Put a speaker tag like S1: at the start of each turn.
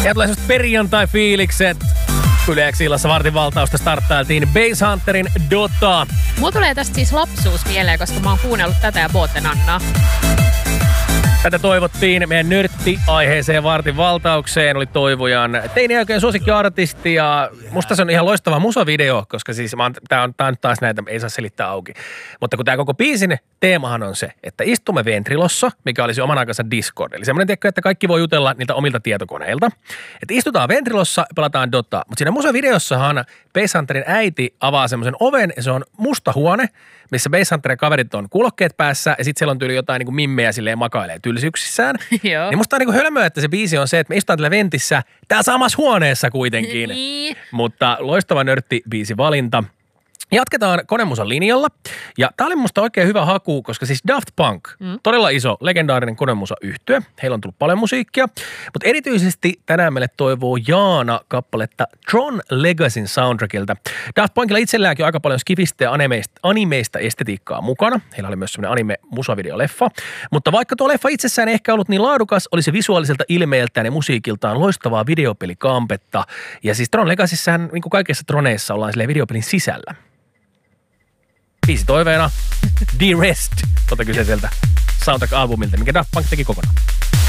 S1: Ja tulee semmoset perjantai-fiilikset. Yleäksi illassa vartin valtausta starttailtiin Base Hunterin Dota.
S2: Mulla tulee tästä siis lapsuus mieleen, koska mä oon kuunnellut tätä ja Booten Annaa.
S1: Tätä toivottiin meidän nörtti-aiheeseen vartin valtaukseen. Oli Toivojan teini-aikojen suosikkiartisti ja musta se on ihan loistava musavideo, koska siis tää on taas näitä, ei saa selittää auki. Mutta kun tää koko biisin teemahan on se, että istumme ventrilossa, mikä olisi oman aikansa Discord. Eli semmoinen tiekko, että kaikki voi jutella niiltä omilta tietokoneilta. Että istutaan ventrilossa ja pelataan Dota. Mutta siinä musavideossahan Base Hunterin äiti avaa semmoisen oven ja se on musta huone, missä Base Hunterin kaverit on kuulokkeet päässä ja sitten siellä on tyyli jotain niin kuin mimmejä silleen makailee tylsyyksissään.
S2: Joo.
S1: Niin musta on niin kuin hölmöä, että se biisi on se, että me istutaan tällä ventissä täällä samassa huoneessa kuitenkin.
S2: Niin.
S1: Mutta loistava nörtti-biisi valinta. Jatketaan Konemusan linjalla. Ja tää oli musta oikein hyvä haku, koska siis Daft Punk, todella iso, legendaarinen Konemusa-yhtye. Heillä on tullut paljon musiikkia. Mutta erityisesti tänään meille toivoo Jaana kappaletta Tron Legacyn soundtrackilta. Daft Punkilla itselläänkin on aika paljon skifistä ja animeista estetiikkaa mukana. Heillä oli myös semmoinen anime-musavideoleffa. Mutta vaikka tuo leffa itsessään ei ehkä ollut niin laadukas, oli se visuaaliselta ilmeeltään ja musiikiltaan loistavaa videopelikampetta. Ja siis Tron Legacyssähän, niin kuin kaikissa Troneissa, ollaan silleen videopelin sisällä. Biisi toiveena The Rest, kyseiseltä soundtrack-albumilta, mikä Daft Punk teki kokonaan.